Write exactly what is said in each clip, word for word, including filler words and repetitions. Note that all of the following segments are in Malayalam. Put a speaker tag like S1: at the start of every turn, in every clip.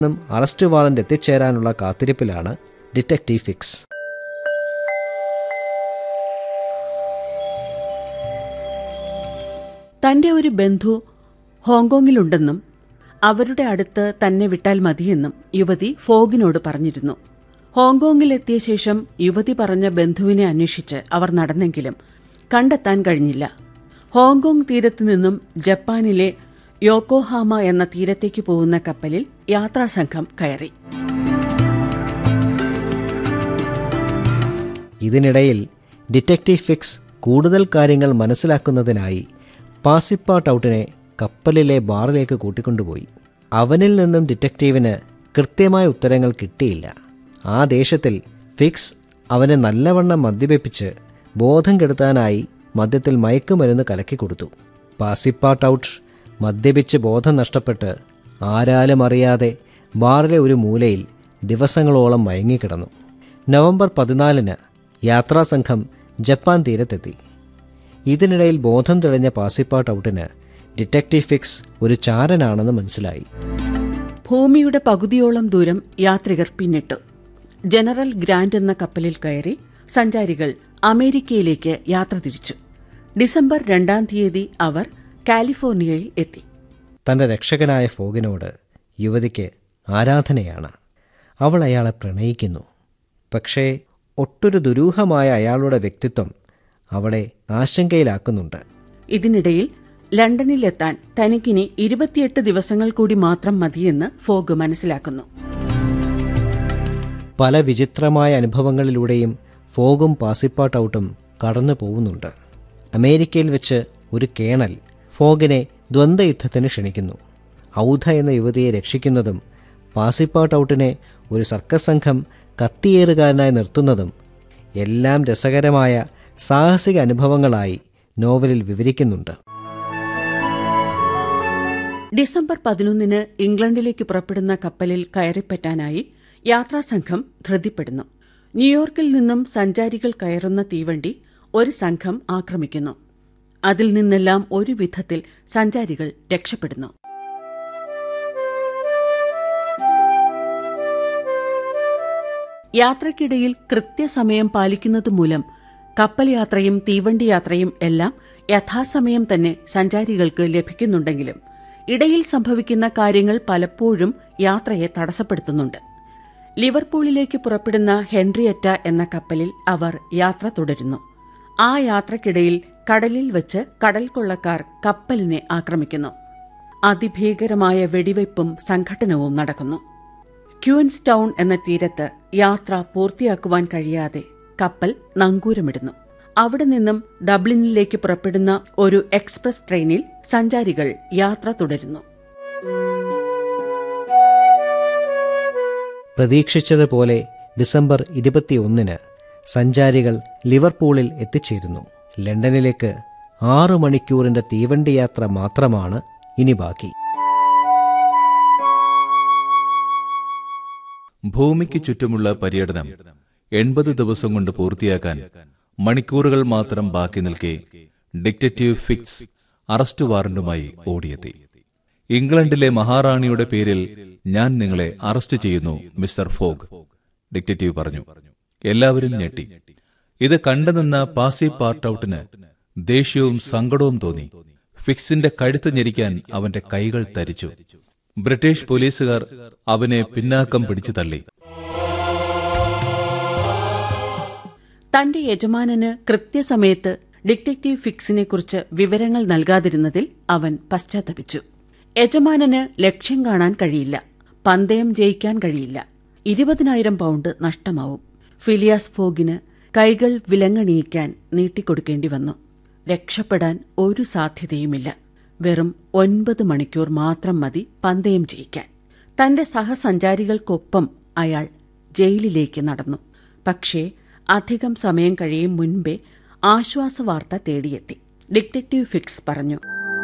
S1: നിന്നും അറസ്റ്റ് വാറന്റ് എത്തിച്ചേരാനുള്ള കാത്തിരിപ്പിലാണ് ഡിറ്റക്റ്റീവ് ഫിക്സ്.
S2: തന്റെ ഒരു ബന്ധു ഹോങ്കോങ്ങിലുണ്ടെന്നും അവരുടെ അടുത്ത് തന്നെ വിട്ടാൽ മതിയെന്നും യുവതി ഫോഗിനോട് പറഞ്ഞിരുന്നു. ഹോങ്കോങ്ങിലെത്തിയ ശേഷം യുവതി പറഞ്ഞ ബന്ധുവിനെ അന്വേഷിച്ച് അവർ നടന്നെങ്കിലും കണ്ടെത്താൻ കഴിഞ്ഞില്ല. ഹോങ്കോങ് തീരത്തു നിന്നും ജപ്പാനിലെ യോക്കോഹാമ എന്ന തീരത്തേക്ക് പോകുന്ന കപ്പലിൽ യാത്രാസംഘം കയറി.
S1: ഇതിനിടയിൽ ഡിറ്റക്റ്റീവ് ഫിക്സ് കൂടുതൽ കാര്യങ്ങൾ മനസ്സിലാക്കുന്നതിനായി പാസിപ്പാർട്ടൌട്ടിനെ കപ്പലിലെ ബാറിലേക്ക് കൂട്ടിക്കൊണ്ടുപോയി. അവനിൽ നിന്നും ഡിറ്റക്റ്റീവിന് കൃത്യമായ ഉത്തരങ്ങൾ കിട്ടിയില്ല. ആ ദേഷ്യത്തിൽ ഫിക്സ് അവനെ നല്ലവണ്ണം മദ്യപിപ്പിച്ച് ബോധം കെടുത്താനായി മദ്യത്തിൽ മയക്കുമരുന്ന് കലക്കിക്കൊടുത്തു. പാസിപ്പാർട്ടൌട്ട് മദ്യപിച്ച് ബോധം നഷ്ടപ്പെട്ട് ആരാലും അറിയാതെ ബാറിലെ ഒരു മൂലയിൽ ദിവസങ്ങളോളം മയങ്ങിക്കിടന്നു. നവംബർ പതിനാലിന് യാത്രാസംഘം ജപ്പാൻ തീരത്തെത്തി. ഇതിനിടയിൽ ബോധം തെളിഞ്ഞ പാസിപ്പാർട്ടൌട്ടിന് ഡിറ്റക്റ്റീവ് ഫിക്സ് ഒരു ചാരനാണെന്ന് മനസ്സിലായി.
S2: ഭൂമിയുടെ പകുതിയോളം ദൂരം യാത്രികർ പിന്നിട്ടു. ജനറൽ ഗ്രാന്റ് എന്ന കപ്പലിൽ കയറി സഞ്ചാരികൾ അമേരിക്കയിലേക്ക് യാത്ര തിരിച്ചു. ഡിസംബർ രണ്ടാം തീയതി അവർ കാലിഫോർണിയയിൽ എത്തി.
S1: തന്റെ രക്ഷകനായ ഫോഗിനോട് യുവതിക്ക് ആരാധനയാണ്. അവൾ അയാളെ പ്രണയിക്കുന്നു. പക്ഷേ ഒട്ടൊരു ദുരൂഹമായ അയാളുടെ വ്യക്തിത്വം അവളെ ആശങ്കയിലാക്കുന്നുണ്ട്.
S2: ഇതിനിടയിൽ ലണ്ടനിലെത്താൻ തനിക്കിനി ഇരുപത്തിയെട്ട് ദിവസങ്ങൾ കൂടി മാത്രം മതിയെന്ന് ഫോഗ് മനസ്സിലാക്കുന്നു.
S1: പല വിചിത്രമായ അനുഭവങ്ങളിലൂടെയും ഫോഗും പാസിപ്പാർട്ടൌട്ടും കടന്നു പോകുന്നുണ്ട്. അമേരിക്കയിൽ വെച്ച് ഒരു കേണൽ ഫോഗിനെ ദ്വന്ദ്വയുദ്ധത്തിന് ക്ഷണിക്കുന്നു. ഔധ എന്ന യുവതിയെ രക്ഷിക്കുന്നതും പാസിപ്പാർട്ടൌട്ടിനെ ഒരു സർക്കസ് സംഘം കത്തിയേറുകാരനായി നിർത്തുന്നതും എല്ലാം രസകരമായ സാഹസിക അനുഭവങ്ങളായി നോവലിൽ വിവരിക്കുന്നുണ്ട്.
S2: ഡിസംബർ പതിനൊന്നിന് ഇംഗ്ലണ്ടിലേക്ക് പുറപ്പെടുന്ന കപ്പലിൽ കയറിപ്പറ്റാനായി യാത്രാസംഘം ധൃതിപ്പെടുന്നു. ന്യൂയോർക്കിൽ നിന്നും സഞ്ചാരികൾ കയറുന്ന തീവണ്ടി ഒരു സംഘം ആക്രമിക്കുന്നു. അതിൽ നിന്നെല്ലാം ഒരു വിധത്തിൽ സഞ്ചാരികൾ രക്ഷപ്പെടുന്നു. യാത്രയ്ക്കിടയിൽ കൃത്യസമയം പാലിക്കുന്നതുമൂലം കപ്പൽ യാത്രയും തീവണ്ടി യാത്രയും എല്ലാം യഥാസമയം തന്നെ സഞ്ചാരികൾക്ക് ലഭിക്കുന്നുണ്ടെങ്കിലും ഇടയിൽ സംഭവിക്കുന്ന കാര്യങ്ങൾ പലപ്പോഴും യാത്രയെ തടസ്സപ്പെടുത്തുന്നുണ്ട്. ലിവർപൂളിലേക്ക് പുറപ്പെടുന്ന ഹെൻറിയറ്റ എന്ന കപ്പലിൽ അവർ യാത്ര തുടരുന്നു. ആ യാത്രക്കിടയിൽ കടലിൽ വെച്ച് കടൽക്കൊള്ളക്കാർ കപ്പലിനെ ആക്രമിക്കുന്നു. അതിഭീകരമായ വെടിവയ്പും സംഘട്ടനവും നടക്കുന്നു. ക്യൂൻസ് ടൗൺ എന്ന തീരത്ത് യാത്ര പൂർത്തിയാക്കുവാൻ കഴിയാതെ കപ്പൽ നങ്കൂരമിടുന്നു. അവിടെ നിന്നും ഡബ്ലിനിലേക്ക് പുറപ്പെടുന്ന ഒരു എക്സ്പ്രസ് ട്രെയിനിൽ സഞ്ചാരികൾ യാത്ര തുടരുന്നു.
S1: പ്രതീക്ഷിച്ചതുപോലെ ഡിസംബർ ഇരുപത്തിയൊന്നിന് സഞ്ചാരികൾ ലിവർപൂളിൽ എത്തിച്ചേരുന്നു. ലണ്ടനിലേക്ക് ആറു മണിക്കൂറിന്റെ തീവണ്ടി യാത്ര മാത്രമാണ് ഇനി ബാക്കി.
S3: ഭൂമിക്ക് ചുറ്റുമുള്ള പര്യടനം എൺപത് ദിവസം കൊണ്ട് പൂർത്തിയാക്കാൻ മണിക്കൂറുകൾ മാത്രം ബാക്കി നിൽക്കെ ഡിറ്റക്റ്റീവ് ഫിക്സ് അറസ്റ്റ് വാറന്റുമായി ഓടിയെത്തി. ഇംഗ്ലണ്ടിലെ മഹാറാണിയുടെ പേരിൽ ഞാൻ നിങ്ങളെ അറസ്റ്റ് ചെയ്യുന്നു മിസ്റ്റർ ഫോഗ്, ഡിറ്റക്റ്റീവ് പറഞ്ഞു. എല്ലാവരും ഞെട്ടി. ഇത് കണ്ടുനിന്ന പാസിപ്പാർട്ടൌട്ടിന് ദേഷ്യവും സങ്കടവും തോന്നി. ഫിക്സിന്റെ കഴുത്ത് ഞെരിക്കാൻ അവന്റെ കൈകൾ തരിച്ചു. ബ്രിട്ടീഷ് പോലീസുകാർ അവനെ പിന്നാക്കം പിടിച്ചു തള്ളി.
S2: തന്റെ യജമാനന് കൃത്യസമയത്ത് ഡിറ്റക്റ്റീവ് ഫിക്സിനെക്കുറിച്ച് വിവരങ്ങൾ നൽകാതിരുന്നതിൽ അവൻ പശ്ചാത്തപിച്ചു. യജമാനന് ലക്ഷ്യം കാണാൻ കഴിയില്ല, പന്തയം ജയിക്കാൻ കഴിയില്ല. ഇരുപതിനായിരം പൗണ്ട് നഷ്ടമാവും. ഫിലിയാസ് ഫോഗിന് കൈകൾ വിലങ്ങണിയിക്കാൻ നീട്ടിക്കൊടുക്കേണ്ടി വന്നു. രക്ഷപ്പെടാൻ ഒരു സാധ്യതയുമില്ല. വെറും ഒൻപത് മണിക്കൂർ മാത്രം മതി പന്തയം ജയിക്കാൻ. തന്റെ സഹസഞ്ചാരികൾക്കൊപ്പം അയാൾ ജയിലിലേക്ക് നടന്നു. പക്ഷേ അധികം സമയം കഴിയും മുൻപേ ആശ്വാസവാർത്ത തേടിയെത്തി. ഡിറ്റക്റ്റീവ് ഫിക്സ് പറഞ്ഞു,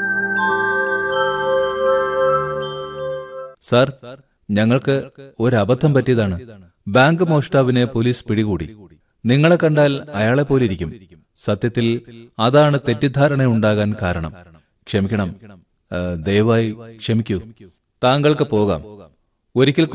S3: സാർ, ഞങ്ങൾക്ക് ഒരബദ്ധം പറ്റിയതാണ്. ബാങ്ക് മോഷ്ടാവിനെ പോലീസ് പിടികൂടി. നിങ്ങളെ കണ്ടാൽ അയാളെ പോലിരിക്കും. സത്യത്തിൽ അതാണ് തെറ്റിദ്ധാരണ ഉണ്ടാകാൻ കാരണം. ക്ഷമിക്കണം, ദയവായി ക്ഷമിക്കൂ. താങ്കൾക്ക് പോകാം. ഒരിക്കൽ